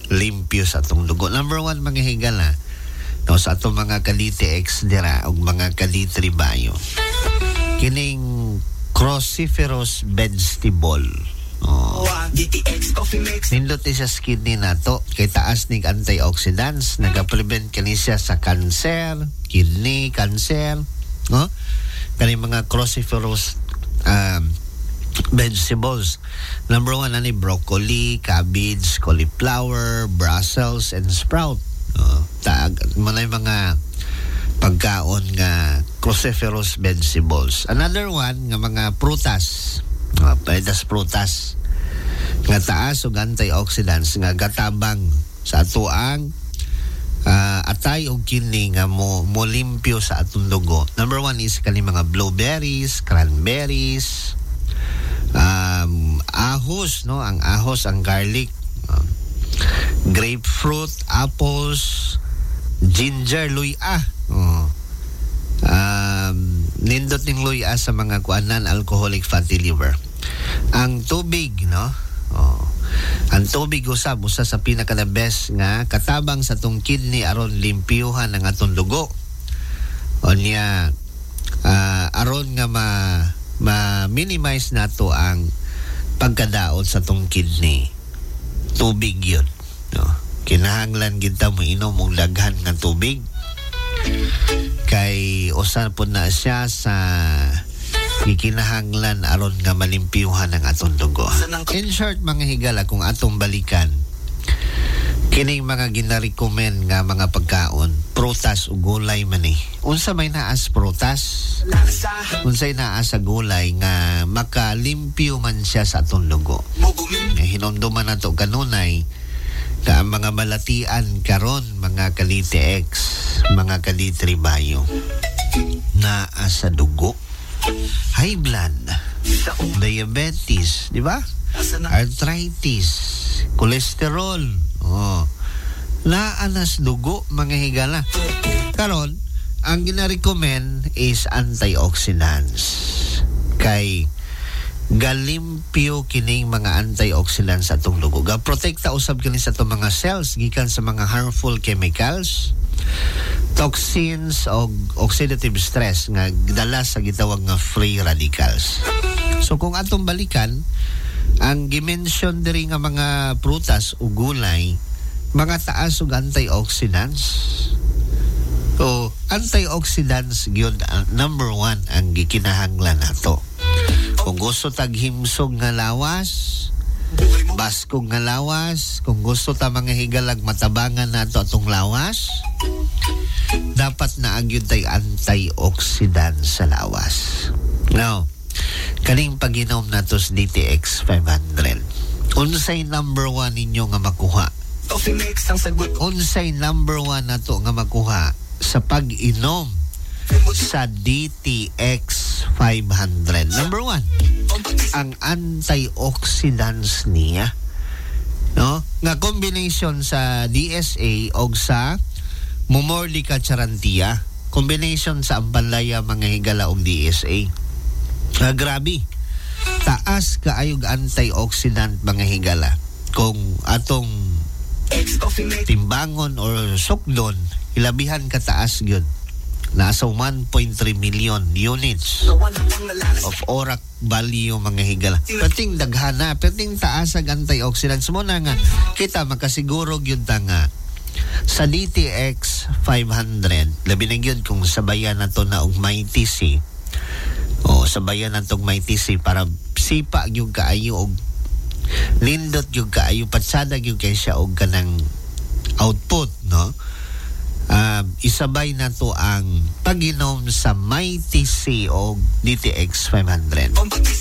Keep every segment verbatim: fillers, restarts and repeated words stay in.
limpyo sa atong dugo. Number one, mga higala, no, sa atong mga kalite X dira o mga kalite bayo. Kining cruciferous vegetable. Oh. Nindot ni sa skin ni nato kay taas ning antioxidants, nagaprevent kani siya sa cancer, kidney cancer, no? Kani mga cruciferous um, vegetables. Number one ani broccoli, cabbage, cauliflower, Brussels and sprout. Oh, taag manay mga pagkaon nga cruciferous vegetables. Another one nga mga prutas. Uh, paidas prutas nga taas og antioxidants nga gatabang sa atuang uh, atay og kini nga mo molimpyo sa atong dugo. Number one is kani mga blueberries, cranberries, um, ahos, no, ang ahos, ang garlic, uh, grapefruit, apples, ginger, luya. Uh, um, nindot ning luya sa mga kuanan alcoholic fatty liver. Ang tubig, no? Oh. Ang tubig usab usa sa pinaka the best nga katabang sa tong kidney aron limpyuhan ang atong dugo. O niya uh, aron nga ma, ma minimize nato ang pagkadaot sa tong kidney. Tubig yun, no? Kinahanglan gid ta mo inom og daghan nga tubig. Kay usa po na siya sa gikinahanglan aron nga malimpyuhan ang atong dugo. In short, mga higala, kung atong balikan kining mga ginarecommend nga mga pagkaon, prutas o gulay man eh. Unsa may naas prutas? Unsay naa sa gulay nga makalimpyo man siya sa atong dugo. Hinumduman nato kanunay ka ang mga malatian karon, mga kalite X, mga kalite bayo, naa sa dugo. High blood, diabetes, di ba? Arthritis, cholesterol, oh, naanas dugo, mga higala. Karon, ang gina-recommend is antioxidants. Kay galimpyo kining mga antioxidants sa atong dugo. Ga-protekta usab kini sa atong mga cells gikan sa mga harmful chemicals, toxins o oxidative stress nga dala sa gitawag nga free radicals. So kung atong balikan, ang gimension diri nga mga prutas o gulay, mga taas og antioxidants. So antioxidants gyud uh, number one ang gikinahanglan nato. Kung gusto tag himsog nga lawas, baskog nga lawas, kung gusto ta mga higalag matabangan nato atong lawas, dapat na agyud tay antioxidants sa lawas. Now, kaning pag-inom nato sa D T X five hundred, unsay number one ninyo nga makuha? Unsay number one nato nga makuha sa pag-inom sa D T X five hundred? Number one, ang antioxidants niya, no, nga combination sa D S A og sa Momordica charantia, combination sa ambalaya mga higala og D S A. Ah, grabe, taas kaayog antioxidant mga higala. Kung atong timbangon or sukdon, ilabihan kataas gyud. Nasa one point three million units of O R A C value mga higala. Pating daghana, pating taas ang antioxidants mo na nga kita makasiguro gyud ta nga sa D T X five hundred, labi na gyud kung sabayan nato na og may T C. O sabayan nato og may T C para sipa gyud kaayo og nindot gyud kaayo, patsada gyud kay siya og kanang output, no? Uh, isabay na to ang pag-inom sa may T C o D T X five hundred.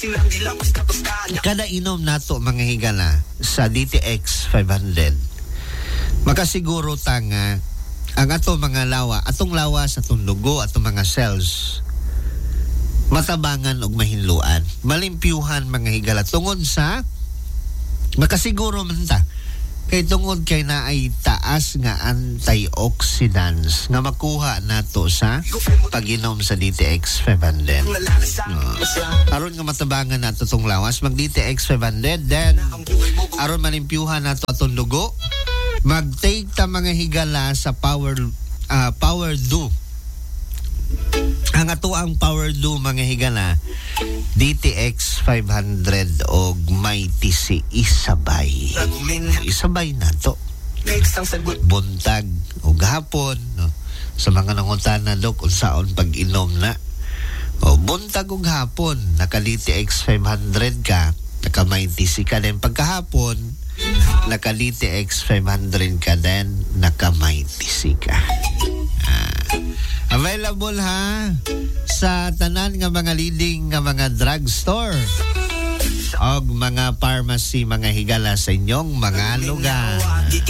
Kada inom na to mga higala sa D T X five hundred, makasiguro ta nga ang ato mga lawa, atong lawa sa atong dugo, atong mga cells matabangan og mahinluan, malimpyuhan mga higala tungod sa makasiguro man ta kay tungod kay na ay taas nga antioxidants nga makuha nato sa pag-inom sa D T X five hundred. Uh, aron nga matabangan nato tong lawas, mag D T X five hundred, then aron malimpyuhan nato atong dugo, Mag-take ta mga higala sa power uh, power do. Ang ato ang power do mga higala D T X five hundred og Mighty si isabay. Isabay na to. Buntag o gahapon no? Sa mga nangutana dok unsaon pag-inom na o buntag og hapon naka D T X five hundred ka, naka Mighty si ka din pagkahapon, naka D T X five hundred ka din, naka Mighty si ka. ah. Available ha sa tanan nga mga leading nga mga drugstore og mga pharmacy mga higala sa inyong mga lugar.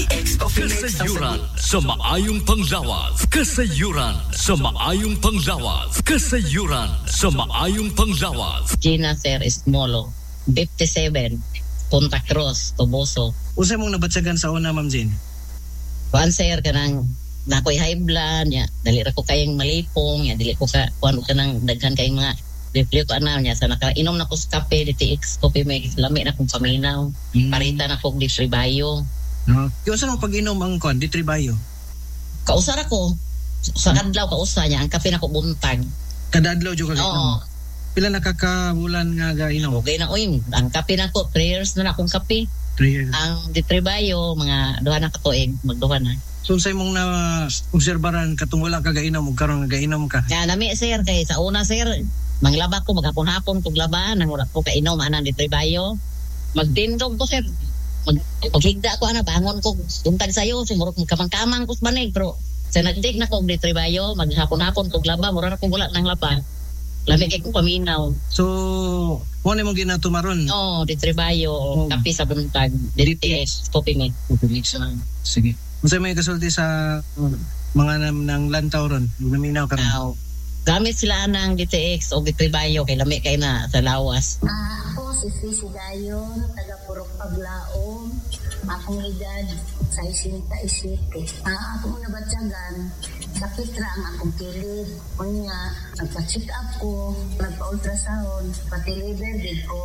Kasayuran sa maayong panglawas. Kasayuran sa maayong panglawas. Kasayuran sa maayong panglawas. Gina Sir Esmolo, fifty-seven, Punta Cruz, Toboso. Usay mong nabatsagan sa una, Ma'am Jean? Kuan sir kanang nakoy high blood ya, dali ra ko kayang malipong ya, dili ko ka kuan ka nang daghan kayong mga review ko ana niya sa nakainom na ko sa kape D T X coffee mix lami na kong paminaw. Mm. Parita na kog distribayo. No. Kung saan mo pag-inom ang kon distribayo? Kausara ko sa kadlaw kausa niya ang kape na ko buntag. Kada adlaw jud ka Oo. Pila nakakabulan nga gainom? Okay na oy, ang kape na ko three years na na akong kape. three years. Ang distribayo mga duha na ka tuig, magduha na. So say mong na obserbaran katong wala ka gainom ug karon nga gainom ka. Ya lami sir kay sa una sir manglaba ko maghapon-hapon kog laba nang wala ko kainom anang ditribayo. Magtindog ko sir. Mag paghigda ko ana bangon ko tuntag sayo siguro kamang-kamang ko banig pero sa nagdig na kog ditribayo maghapon-hapon kog laba mura na kog wala nang laba. Lami kay ko paminaw. So mo ni mong ginatumaron? Oo, ditribayo Oh. kape sa buntag D T S coffee mix. Coffee mix lang. Sige. Unsay may kasulti sa mga nam, ng lantaw ron? Luminaw ka ron? Now, gamit sila ng D T X o ditribayo kay lami kay na sa lawas. Ah, ako si Sisi Dayon, taga Purok Paglaom. Akong edad sa isinta isite. Ah, ako muna batyagan, sakit ra ang akong kilid. Kunya, nagpa-check up ko, nagpa-ultrasound, pati liver din ko.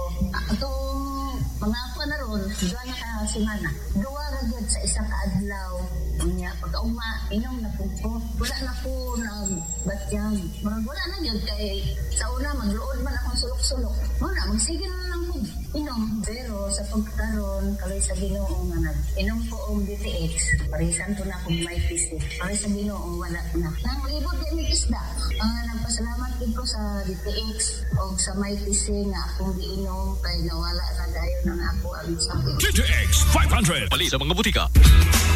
Atong mga ako na ron, duwa na ka simana. Duwa ra gyud sa isa ka adlaw. Kunya, pagka-uma, inom na po ko. Wala na po nagbatyag. Wala na gyud kay sa una, magluod man akong sulok-sulok. Wala, magsige na lang po. Inom, pero sa pagkaroon, kalay sa Ginoo nga nag-inom ko ang D T X, parisan ko na kung may pisi. Kalay sa Ginoo, wala na. Nang libot din may isda. Uh, nagpasalamat din ko sa D T X o sa may pisi nga akong giinom kay nawala na dayon ng ako ang sakit. D T X five hundred. Bali sa mga butika.